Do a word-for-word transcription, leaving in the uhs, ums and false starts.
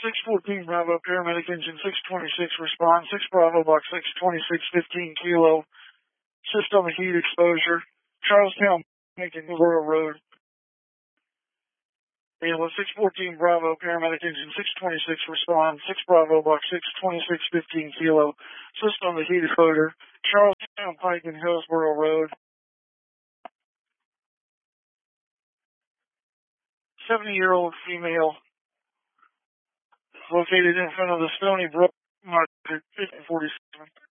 six fourteen Bravo, paramedic engine six twenty-six, respond. six Bravo, box six twenty-six, fifteen kilo. Assist on the heat exposure. Charlestown, Lincoln, Hillsborough Road. Ambulance six fourteen Bravo, paramedic engine six twenty-six, respond. six Bravo, box six twenty-six, fifteen kilo. Assist on the heat exposure. Charlestown Pike and Hillsborough Road. seventy-year-old female located in front of the Stony Brook Market, fifty forty-seven.